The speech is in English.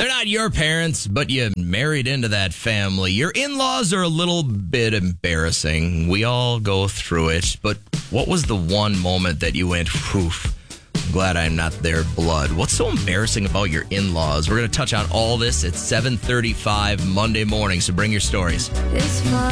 They're not your parents, but you married into that family. Your in-laws are a little bit embarrassing. We all go through it. But what was the one moment that you went, "Poof, I'm glad I'm not their blood"? What's so embarrassing about your in-laws? We're going to touch on all this at 7:35 Monday morning, so bring your stories. It's fun.